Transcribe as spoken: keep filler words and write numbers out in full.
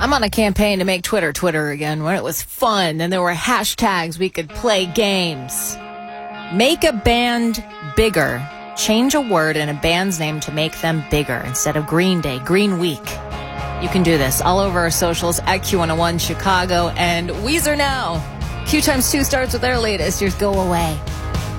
I'm on a campaign to make Twitter Twitter again when it was fun and there were hashtags we could play games. Make a band bigger. Change a word in a band's name to make them bigger instead of Green Day, Green Week. You can do this all over our socials at Q one oh one Chicago and Weezer Now. Q times two starts with their latest. Yours go away.